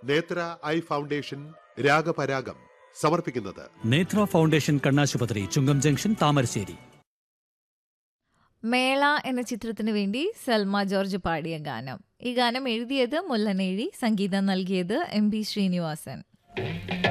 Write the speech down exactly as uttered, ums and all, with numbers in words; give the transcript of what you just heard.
നേത്ര eye foundation രാഗപരാഗം സമർപ്പിക്കുന്നത് നേത്ര ഫൗണ്ടേഷൻ കണ്ണാശുപത്രി, ചുങ്കം ജംഗ്ഷൻ, താമരശ്ശേരി. മേള എന്ന ചിത്രത്തിനു വേണ്ടി സൽമ ജോർജ് പാടിയ ഗാനം. ഈ ഗാനം എഴുതിയത് മുല്ലനേഴി, സംഗീതം നൽകിയത് എം ബി ശ്രീനിവാസൻ.